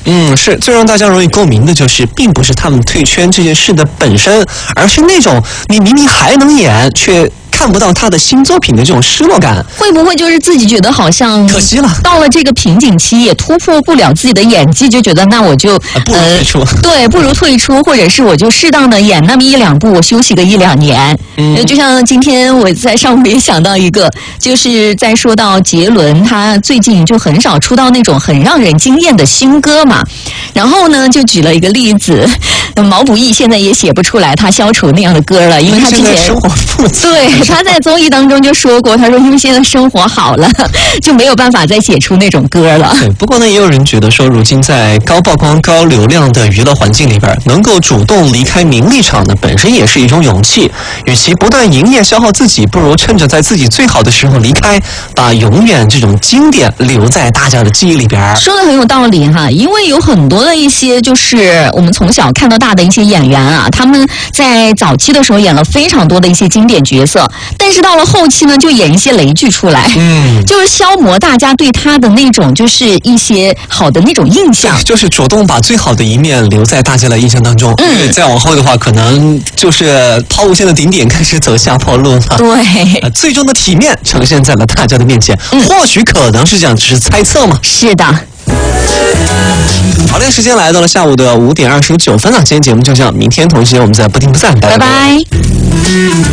是最让大家容易共鸣的就是，并不是他们退圈这件事的本身，而是那种你明明还能演却看不到他的新作品的这种失落感。 会不会就是自己觉得好像可惜了， 到了这个瓶颈期也突破不了自己的演技，就觉得那我就不如退出， 对，不如退出，或者是我就适当的演那么一两部，我休息个一两年。就像今天我在上午也想到一个，就是在说到杰伦，他最近就很少出到那种很让人惊艳的新歌嘛。然后呢，就举了一个例子，毛不易现在也写不出来他消除那样的歌了，因为他之前生活复杂。 对，他在综艺当中就说过，他说因为现在生活好了，就没有办法再写出那种歌了。 对，不过呢，也有人觉得说，如今在高曝光、高流量的娱乐环境里边，能够主动离开名利场呢，本身也是一种勇气。与其不断营业消耗自己，不如趁着在自己最好的时候离开，把永远这种经典留在大家的记忆里边。 说的很有道理哈，因为有很多的一些就是我们从小看到大的一些演员啊，他们在早期的时候演了非常多的一些经典角色，但是到了后期呢，就演一些雷剧出来，就是消磨大家对他的那种就是一些好的那种印象， 就是主动把最好的一面留在大家的印象当中。再往后的话，可能就是抛物线的顶点开始走下坡路了。 对， 最终的体面呈现在了大家的面前。或许可能是这样，只是猜测嘛。 是的。 好的，时间来到了下午的5:29了。今天节目就这样，明天同时间我们再不听不散，拜拜。